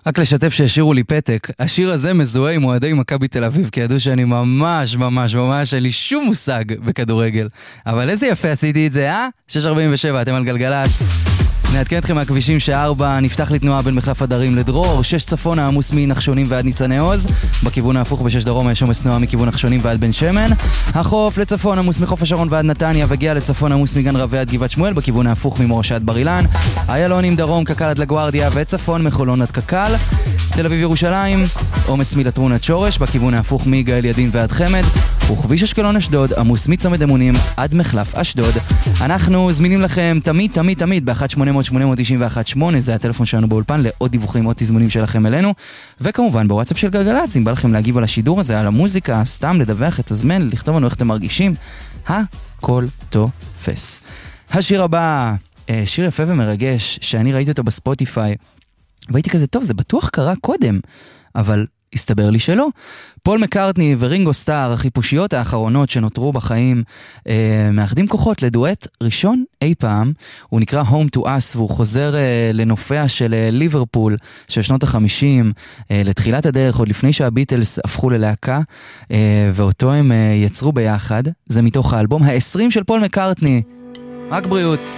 רק לשתף שהשאירו לי פתק, השיר הזה מזוהה עם אוהדי מכבי תל אביב, כי ידעו שאני ממש, אין לי שום מושג בכדורגל. אבל איזה יפה עשיתי את זה, 6:47, אתם על גלגלצ. נעדכן אתכם מהכבישים ש4, נפתח לתנועה בין מחלף הדרים לדרור, 6 צפונה עמוס מנחשונים ועד ניצני עוז, בכיוון ההפוך ב6 דרום יש עומס תנועה מכיוון נחשונים ועד בן שמן, החוף לצפון עמוס מחוף השרון ועד נתניה, וגיע לצפון עמוס מגן רבי עד גבעת שמואל, בכיוון ההפוך ממורשה עד בר אילן, איילונים דרום קקל עד לגוארדיה וצפון מחולון עד קקל, תל אביב ירושלים עומס מלטרון עד שורש, בכיוון ההפוך מגאל ידין ועד חמד, וכביש אשקלון אשדוד עמוס מצומת אמונים עד מחלף אשדוד. אנחנו זמינים לכם תמיד ב-1-800-891-8, זה הטלפון שלנו באולפן לעוד דיווחים, עוד תזמונים שלכם אלינו, וכמובן בוואטסאפ של גלגלצ, אם בא לכם להגיב על השידור הזה, על המוזיקה, סתם לדווח את הזמן, לכתוב לנו איך אתם מרגישים, הכל תופס. השיר הבא, שיר יפה ומרגש, שאני ראיתי אותו בספוטיפיי, והייתי כזה, טוב, זה בטוח קרה קודם, אבל הסתבר לי שלא. פול מקארטני ורינגו סטאר, החיפושיות האחרונות שנותרו בחיים, מאחדים כוחות לדואט ראשון אי פעם. הוא נקרא Home to Us, והוא חוזר לנופיה של ליברפול של שנות ה-50, לתחילת הדרך, עוד לפני שהביטלס הפכו ללהקה, ואותו הם יצרו ביחד. זה מתוך האלבום ה-20 של פול מקארטני. רק בריאות.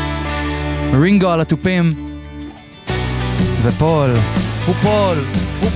רינגו על התופים, ופול הוא